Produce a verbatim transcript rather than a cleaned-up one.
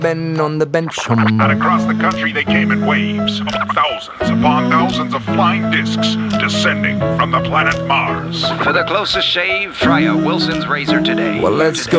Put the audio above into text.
Ben on the bench. And across the country they came in waves, thousands upon thousands of flying discs descending from the planet Mars. For the closest shave, try a Wilson's razor today. Well, let's today. go.